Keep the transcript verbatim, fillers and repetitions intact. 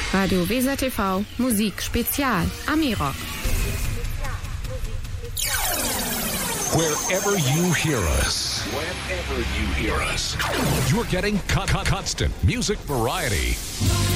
Radio Weser T V Musik Spezial Ami-Rock. Wherever you hear us, wherever you hear us, you're getting co- co- constant music variety.